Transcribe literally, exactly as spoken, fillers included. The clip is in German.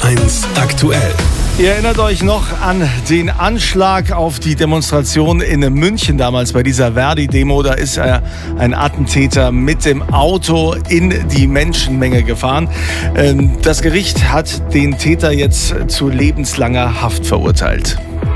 eins aktuell. Ihr erinnert euch noch an den Anschlag auf die Demonstration in München damals bei dieser Verdi-Demo. Da ist äh, ein Attentäter mit dem Auto in die Menschenmenge gefahren. Ähm, das Gericht hat den Täter jetzt zu lebenslanger Haft verurteilt.